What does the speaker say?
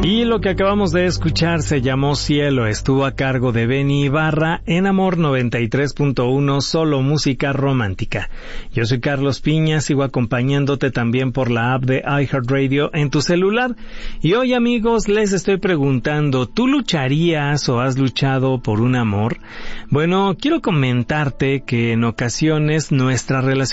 Y lo que acabamos de escuchar se llamó Cielo, estuvo a cargo de Benny Ibarra en Amor 93.1, solo música romántica. Yo soy Carlos Piña, sigo acompañándote también por la app de iHeartRadio en tu celular. Y hoy, amigos, les estoy preguntando, ¿tú lucharías o has luchado por un amor? Bueno, quiero comentarte que en ocasiones nuestra relación